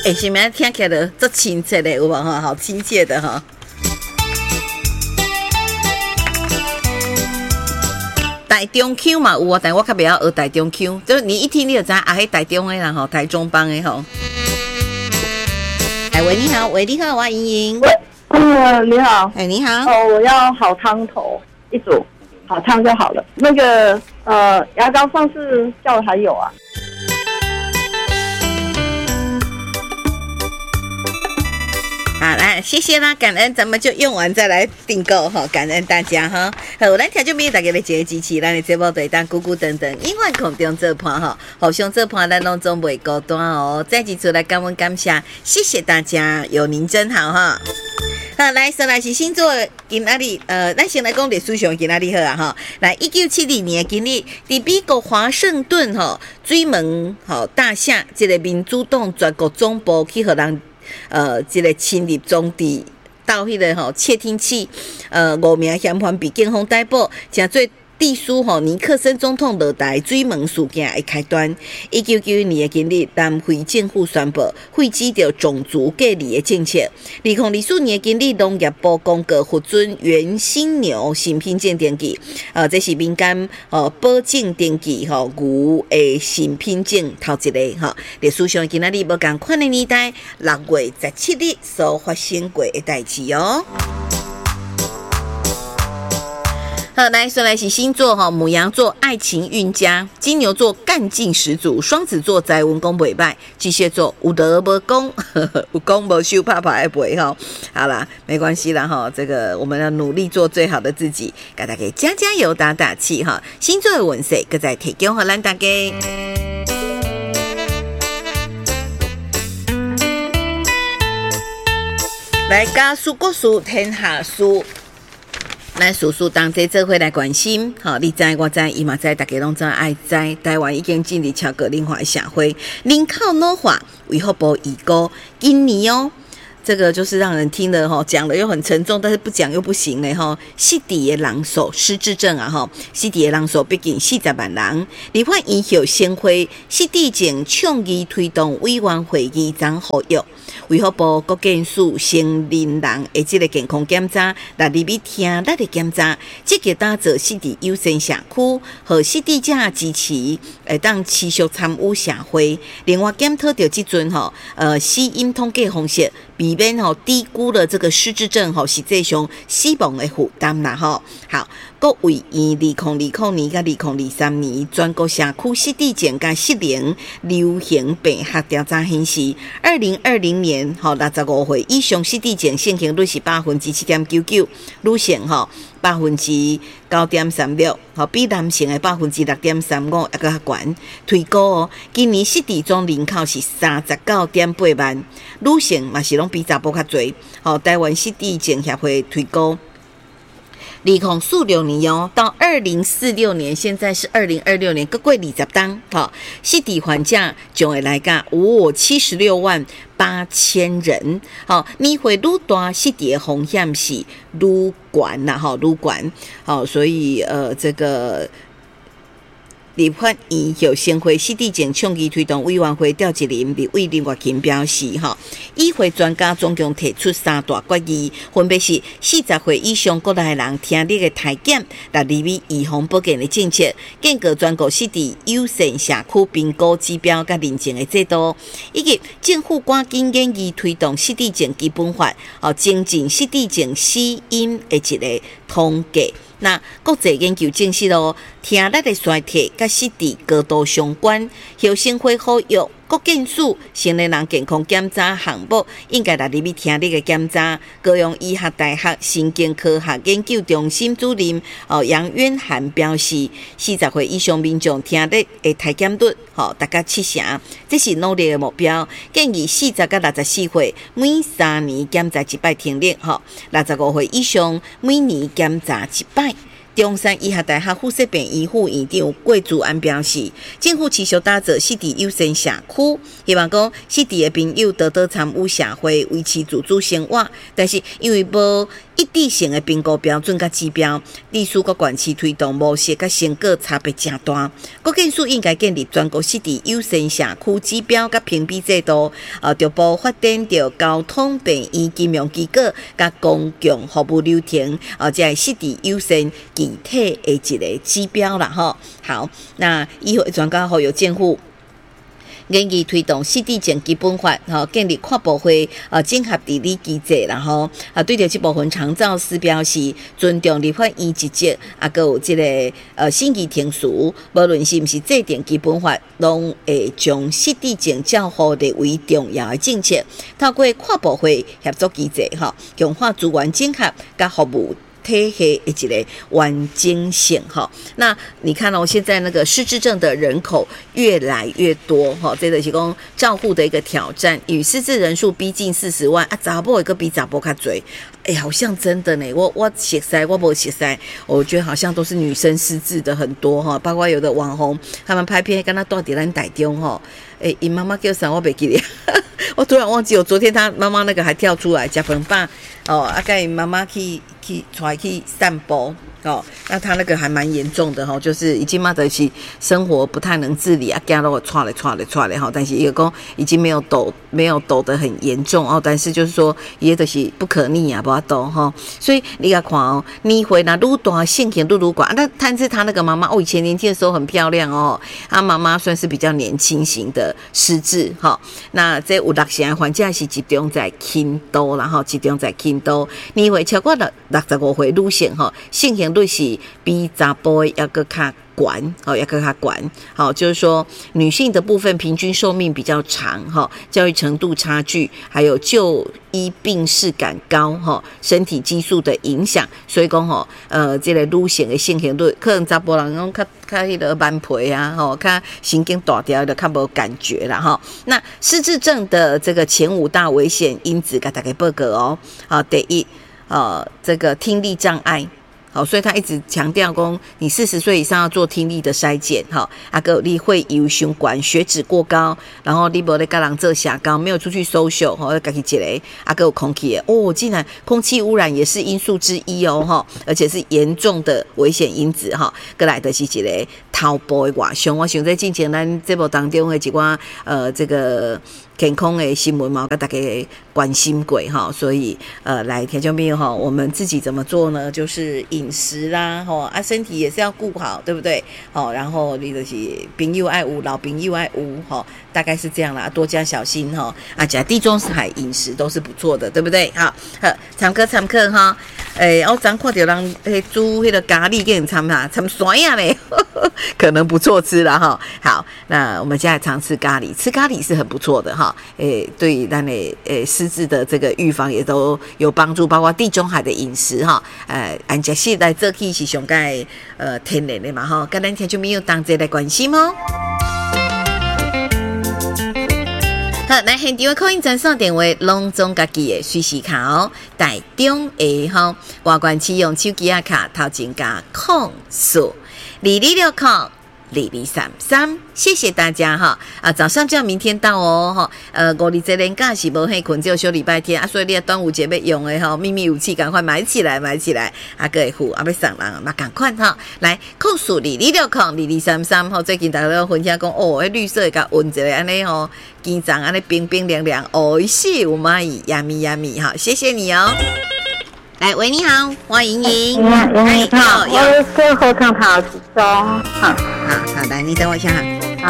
是咪听起来都足亲切的，有无哈？好亲切的哈。台中腔嘛有啊，但我较袂晓学台中腔，就是你一听你就知啊，迄台中的啦吼，台中帮的吼。哎喂，你好，喂，你好，我莹莹。 喂，你好。 哎，你好。 我要好汤头一组，好汤就好了。那个牙膏上次叫的还有啊。 好，来，谢谢啦，感恩，咱们就用完再来订购哈，感恩大家哈。好，咱听众朋友大家的一个支持，咱的节目对当鼓鼓等等，永远空中做伴哈，互相做伴，咱拢总袂孤单哦。再一次来感恩感谢，谢谢大家，有您真好哈。好，来，说来是星座今仔日，咱先来讲历史上今仔日好啊哈。来，1972年今日，伫美国华盛顿吼水门大厦这个民主党全国总部去互人。这个侵入中地到迄个窃听器，5名嫌犯被警方逮捕，正做地书尼克森总统落台水门事件的开端。1991年的今日，南非政府宣布废止掉种族隔离的政策。2004年的今日，农业部公告核准原新牛新品种登记，这是民间保证登记牛的新品种头一个历史上今仔日无共款的年代，6月17日所发生过的代志哦。好，来说来是星座牡羊座爱情运佳，金牛座干劲十足，双子座财运讲袂歹，巨蟹座有得无讲，有讲无收，怕的袂哈。好啦，没关系啦哈，这个我们要努力做最好的自己，给大家加加油打打气哈。星座的运势，搁再提供给咱大家。来，家事国事天下事。咱事事当这做伙来关心，你知我知，伊嘛知，大家拢知爱知。台湾已经进入超高龄化社会，人口老化，卫福部预估今年这个就是让人听了讲了又很沉重，但是不讲又不行嘞失智的人数失智症啊失智的人数毕竟40万人。立法院后先会失智症倡议推动委员会议长呼吁。卫福部国健署成年人的这个健康检查，来入去听咱的检查，积极打造失智优先社区，和失智者支持，当持续参与社会。另外检讨到这阵死因统计方式，避免低估了这个失智症实际上死亡的负担啦好，各位以2020年到2023年全国社区失智症甲失灵流行病学调查显示，2020年65岁以上失智症盛行率是 7.99%， 女性9.36%， 比男性的 6.35% 还较悬。推估今年失智中人口是 39.8万，女性嘛是拢比查甫较侪。台湾失智症协会推估2046年到2046年，现在是2026年，各过20档，失智患者将会来到76万8千人。年岁愈大，失智的风险是愈悬啦，愈悬。所以这个。立法院后先会失智症倡议推动委员会召集人立委林月琴表示，议会专家总共提出3大决议，分别是40岁以上国内人听力的体检，来入去预防保健的政策，建构全国失智优先社区评估指标甲认证的制度，以及政府赶紧研议推动失智症基本法，精进失智症死因的一个统计。那国际研究证实听力的衰退甲失智高度相关。后生会呼吁国健署成年人健康检查项目应该来入去听力的检查。高雄医学大学神经科学研究中心主任杨渊涵表示，40岁以上民众听力的体检率达到70%，这是努力的目标。建议40到64岁每3年检查1摆听力，65岁以上每年检查1摆。中山医学大学附设病医护院长郭祖安表示，政府持续打造失智优先社区，希望讲失智的朋友多多参与社会，维持自主生活。但是因为无一致性的评估标准甲指标，地区甲县市推动模式甲成果差别真大。国建署应该建立全国湿地优先社区指标甲评比制度，逐步发展着交通便宜、金融机构甲公共服务流程，这是湿地优先具体的一个指标啦吼。好，那议会专家好有监护。研议推动湿地证基本法，建立跨部会整合治理机制，然后对着这部分长照司表示尊重立法院职责，还有这个审议程序，无论是毋是制定基本法，拢会将湿地证照护列为重要的政策，透过跨部会合作机制，强化资源整合甲服务体系的一个完整性哈，那你看哦，现在那个失智症的人口越来越多哈，这个是讲照护的一个挑战，与失智人数逼近40万啊，查某一个比查甫较多，哎，好像真的呢，我熟悉，我不熟悉，我觉得好像都是女生失智的很多哈，包括有的网红他们拍片跟他住在咱台中哈，哎，因妈妈叫啥我袂记得，我突然忘记，我昨天他妈妈那个还跳出来吃饭饭哦，啊，跟因妈妈出来去散步哦，那他那个还蛮严重的哈，就是已经嘛的是生活不太能自理啊，惊到我窜来哈，但是一个讲已经没有抖得很严重哦，但是就是说也就是不可逆啊，不要抖哈，所以你要看哦，你回来愈大性情愈广，那但是他那个妈妈哦，以前年轻的时候很漂亮哦，他妈妈算是比较年轻型的失智哈，那这有6成患者是集中在轻度，然后集中在轻度，你会超过65岁女性吼，性行率是比查甫的要搁较悬，要搁较悬。好，就是说女性的部分平均寿命比较长，教育程度差距，还有就医病视感高，身体激素的影响，所以讲这个女性的性行率，可能查甫人讲较迄个慢皮啊，较神经大条的较无感觉啦，哈。那失智症的这个前5大危险因子，给大家报告哦。好，第一。这个听力障碍，好，所以他一直强调说，你40岁以上要做听力的筛检，哈，个你会有血管血脂过高，然后你没在跟人做社交，没有出去 social， 哈，自己一个，个有空气的，哦，竟然空气污染也是因素之一哦，哈，而且是严重的危险因子，哈，过来的是一个头部的外伤，我想在之前咱节目当中的一寡这个。健康的新闻嘛，跟大家关心过哈，所以来听众朋友哈，我们自己怎么做呢？就是饮食啦，身体也是要顾好，对不对？然后你就是朋友爱有，老朋友爱有，大概是这样啦，多加小心哈。吃地中海饮食都是不错的，对不对？好，参课哈。我昨看到人煮那个咖喱，给你参酸呀嘞，可能不错吃了哈。好，那我们现在常吃咖喱，吃咖喱是很不错的哈。对于咱的失智的这个预防也都有帮助，包括地中海的饮食哈，按照现在做起是上盖天然的嘛哈，跟咱听众朋友同齐来关心哦。好，来现场的口音专线电话，拢总家己的随时卡哦，台中的吼，外观启用手机卡，头前加控诉2262233，谢谢大家哈！早上就要明天到哦哈。5日这连假是无嘿困，只有休礼拜天啊，所以你端午节要用的哈，秘密武器赶快买起来，各位户要送人嘛，赶快哈！来控诉2262233哈，最近大家都分享讲哦，绿色的甲温一个安尼吼，鸡掌安尼冰冰凉凉，哦，是有蚂蚁，yummy 哈，谢谢你哦。来，喂，你好，欢迎您。 你好，我是合唱团的中。 好，来，你等我一下哈。